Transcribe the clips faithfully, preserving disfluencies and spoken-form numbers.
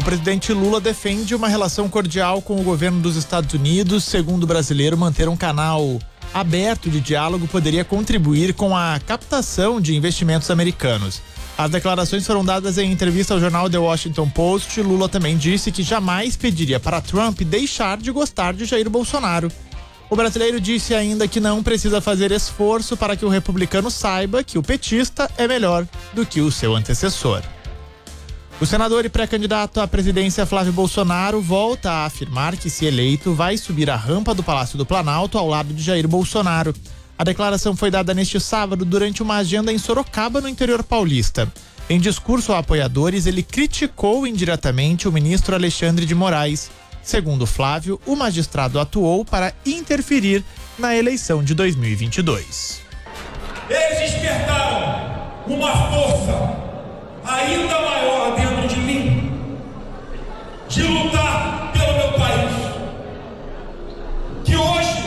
presidente Lula defende uma relação cordial com o governo dos Estados Unidos. Segundo o brasileiro, manter um canal aberto de diálogo poderia contribuir com a captação de investimentos americanos. As declarações foram dadas em entrevista ao jornal The Washington Post. Lula também disse que jamais pediria para Trump deixar de gostar de Jair Bolsonaro. O brasileiro disse ainda que não precisa fazer esforço para que o republicano saiba que o petista é melhor do que o seu antecessor. O senador e pré-candidato à presidência Flávio Bolsonaro volta a afirmar que, se eleito, vai subir a rampa do Palácio do Planalto ao lado de Jair Bolsonaro. A declaração foi dada neste sábado durante uma agenda em Sorocaba, no interior paulista. Em discurso a apoiadores, ele criticou indiretamente o ministro Alexandre de Moraes. Segundo Flávio, o magistrado atuou para interferir na eleição de dois mil e vinte e dois. Eles despertaram uma força ainda maior dentro de mim, de lutar pelo meu país, que hoje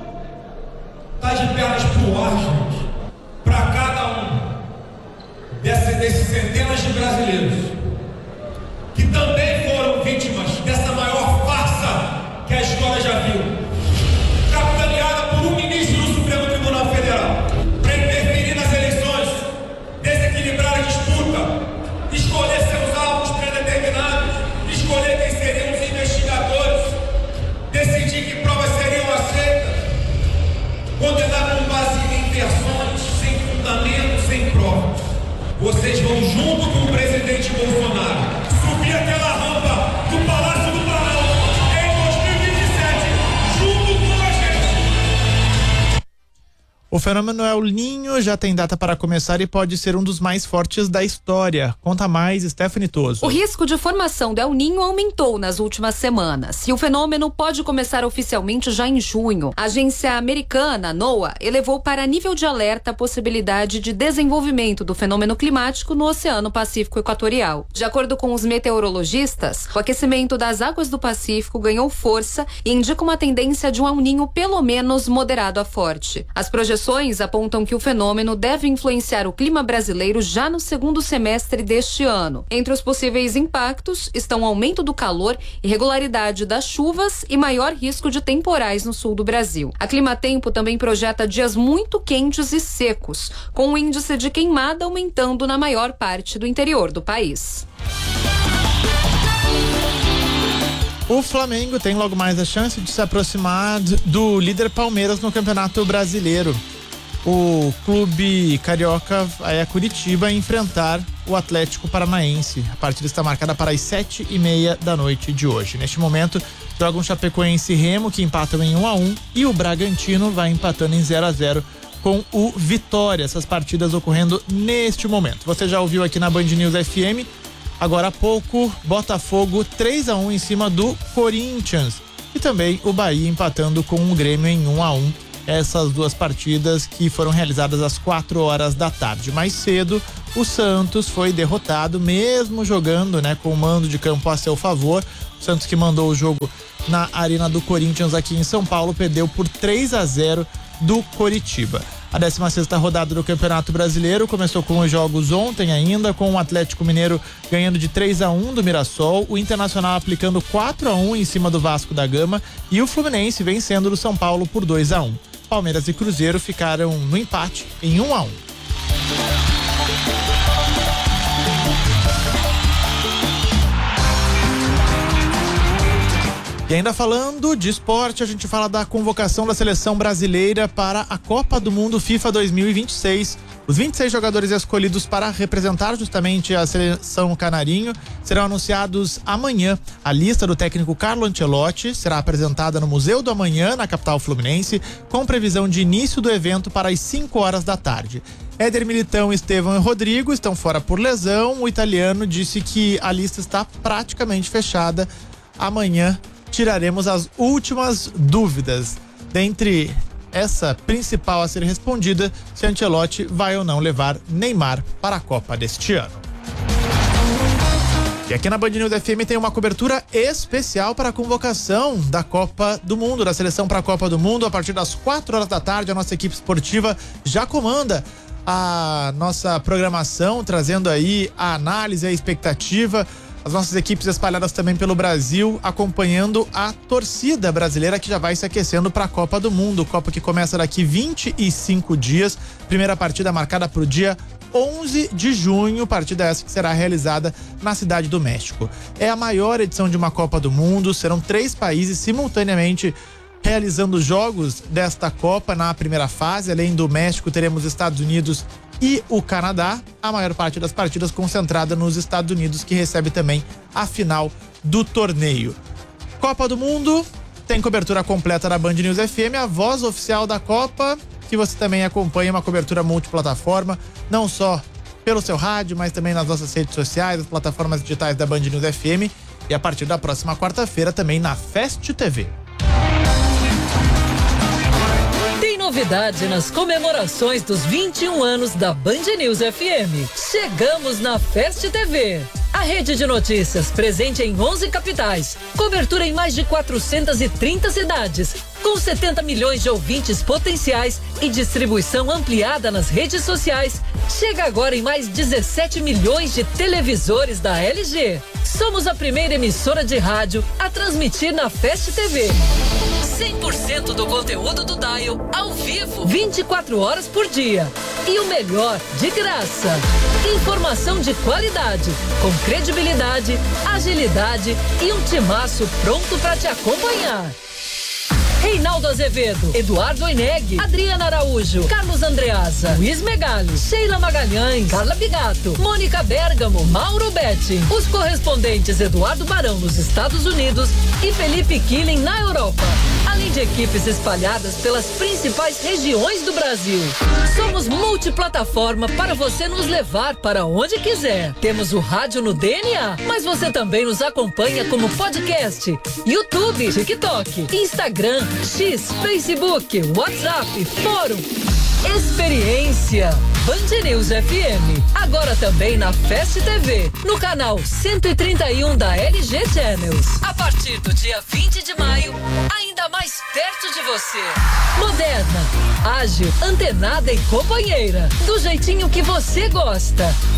está de pernas pro ar, gente, para cada um dessas, desses centenas de brasileiros que também foram vítimas dessa maior farsa que a história já viu, capitaneada por um ministro do Supremo Tribunal Federal, para interferir nas eleições, desequilibrar a disputa, escolher seus alvos predeterminados, escolher quem seriam os investigadores, decidir que provas seriam aceitas, condenar com base em versões, sem fundamento, sem provas. Vocês vão junto com o presidente Bolsonaro subir aquela rampa do Palácio do Planalto em dois mil e vinte e sete, junto com a gente. O fenômeno El Niño já tem data para começar e pode ser um dos mais fortes da história. Conta mais, Stephanie Toso. O risco de formação do El Niño aumentou nas últimas semanas e o fenômeno pode começar oficialmente já em junho. A agência americana NOAA elevou para nível de alerta a possibilidade de desenvolvimento do fenômeno climático no Oceano Pacífico Equatorial. De acordo com os meteorologistas, o aquecimento das águas do Pacífico ganhou força e indica uma tendência de um El Niño pelo menos moderado a forte. As projeções apontam que o fenômeno deve influenciar o clima brasileiro já no segundo semestre deste ano. Entre os possíveis impactos estão o aumento do calor, irregularidade das chuvas e maior risco de temporais no sul do Brasil. A Climatempo também projeta dias muito quentes e secos, com o índice de queimada aumentando na maior parte do interior do país. O Flamengo tem logo mais a chance de se aproximar do líder Palmeiras no Campeonato Brasileiro. O clube carioca vai a Curitiba enfrentar o Atlético Paranaense. A partida está marcada para as sete e meia da noite de hoje. Neste momento, jogam Chapecoense e Remo, que empatam em um a um, e o Bragantino vai empatando em zero a zero com o Vitória. Essas partidas ocorrendo neste momento. Você já ouviu aqui na Band News F M. Agora há pouco, Botafogo três a um em cima do Corinthians. E também o Bahia empatando com o Grêmio em um a um. Essas duas partidas que foram realizadas às quatro horas da tarde. Mais cedo, o Santos foi derrotado, mesmo jogando, né, com o mando de campo a seu favor. O Santos, que mandou o jogo na Arena do Corinthians aqui em São Paulo, perdeu por três a zero do Coritiba. A décima sexta rodada do Campeonato Brasileiro começou com os jogos ontem ainda, com o Atlético Mineiro ganhando de três a um do Mirassol, o Internacional aplicando quatro a um em cima do Vasco da Gama e o Fluminense vencendo do São Paulo por dois a um. Palmeiras e Cruzeiro ficaram no empate em um a um. E ainda falando de esporte, a gente fala da convocação da seleção brasileira para a Copa do Mundo FIFA dois mil e vinte e seis. Os vinte e seis jogadores escolhidos para representar justamente a seleção canarinho serão anunciados amanhã. A lista do técnico Carlo Ancelotti será apresentada no Museu do Amanhã, na capital fluminense, com previsão de início do evento para as cinco horas da tarde. Éder Militão, Estevão e Rodrigo estão fora por lesão. O italiano disse que a lista está praticamente fechada. Amanhã tiraremos as últimas dúvidas. Dentre essa principal a ser respondida, se Ancelotti vai ou não levar Neymar para a Copa deste ano. E aqui na Band News F M tem uma cobertura especial para a convocação da Copa do Mundo, da seleção para a Copa do Mundo. A partir das quatro horas da tarde, a nossa equipe esportiva já comanda a nossa programação, trazendo aí a análise, a expectativa. As nossas equipes espalhadas também pelo Brasil, acompanhando a torcida brasileira que já vai se aquecendo para a Copa do Mundo. Copa que começa daqui vinte e cinco dias. Primeira partida marcada para o dia onze de junho, partida essa que será realizada na Cidade do México. É a maior edição de uma Copa do Mundo, serão três países simultaneamente realizando jogos desta Copa na primeira fase. Além do México, teremos Estados Unidos e o Canadá, a maior parte das partidas concentrada nos Estados Unidos, que recebe também a final do torneio. Copa do Mundo tem cobertura completa da Band News F M, a voz oficial da Copa, que você também acompanha, uma cobertura multiplataforma, não só pelo seu rádio, mas também nas nossas redes sociais, as plataformas digitais da Band News F M, e a partir da próxima quarta-feira também na Fest T V. Tem novidade nas comemorações dos vinte e um anos da Band News F M. Chegamos na Fest T V. A rede de notícias presente em onze capitais, cobertura em mais de quatrocentas e trinta cidades, com setenta milhões de ouvintes potenciais e distribuição ampliada nas redes sociais, chega agora em mais dezessete milhões de televisores da L G. Somos a primeira emissora de rádio a transmitir na Fest T V. cem por cento do conteúdo do Dial ao vivo, vinte e quatro horas por dia. E o melhor, de graça. Informação de qualidade, com credibilidade, agilidade e um timaço pronto para te acompanhar. Reinaldo Azevedo, Eduardo Oineg, Adriana Araújo, Carlos Andreasa, Luiz Megali, Sheila Magalhães, Carla Bigato, Mônica Bergamo, Mauro Betti. Os correspondentes Eduardo Barão nos Estados Unidos e Felipe Killing na Europa. Além de equipes espalhadas pelas principais regiões do Brasil. Somos multiplataforma para você nos levar para onde quiser. Temos o rádio no D N A, mas você também nos acompanha como podcast, YouTube, TikTok, Instagram, X, Facebook, WhatsApp, Fórum. Experiência Band News F M. Agora também na Fest T V, no canal cento e trinta e um da L G Channels. A partir do dia vinte de maio, ainda mais perto de você. Moderna, ágil, antenada e companheira, do jeitinho que você gosta.